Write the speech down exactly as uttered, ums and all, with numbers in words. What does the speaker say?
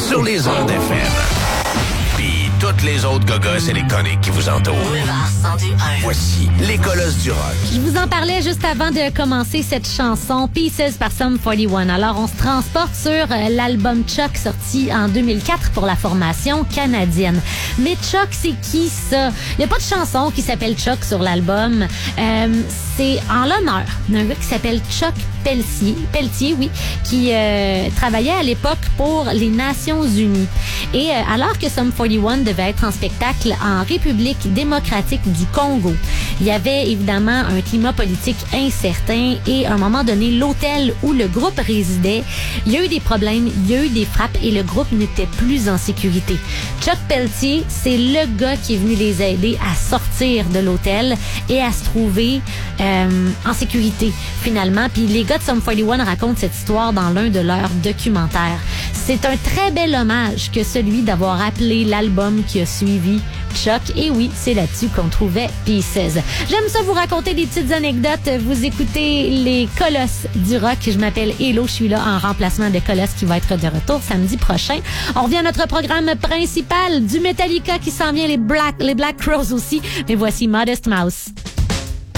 sur les ondes F M. Puis toutes les autres gogos et les coniques qui vous entourent. Voici les Colosses du rock. Je vous en parlais juste avant de commencer cette chanson, Pieces par Sum forty-one. Alors, on se transporte sur euh, l'album Chuck, sorti en deux mille quatre pour la formation canadienne. Mais Chuck, c'est qui ça? Il n'y a pas de chanson qui s'appelle Chuck sur l'album. Euh, c'est en l'honneur d'un gars qui s'appelle Chuck Pelletier, Pelletier, oui, qui euh, travaillait à l'époque pour les Nations Unies. Et euh, alors que Sum forty-one devait être en spectacle en République démocratique du Congo, il y avait évidemment un climat politique incertain et à un moment donné, l'hôtel où le groupe résidait, il y a eu des problèmes, il y a eu des frappes et le groupe n'était plus en sécurité. Chuck Pelletier, c'est le gars qui est venu les aider à sortir de l'hôtel et à se trouver euh, en sécurité finalement. Puis les gars de Sum forty-one racontent cette histoire dans l'un de leurs documentaires. C'est un très bel hommage que celui d'avoir appelé l'album qui a suivi Chuck. Et oui, c'est là-dessus qu'on trouvait Pieces. J'aime ça vous raconter des petites anecdotes. Vous écoutez les Colosses du rock. Je m'appelle Hello, je suis là en remplacement de Colosse qui va être de retour samedi prochain. On revient à notre programme principal, du Metallica qui s'en vient, les Black, les Black Crowes aussi. Mais voici Modest Mouse.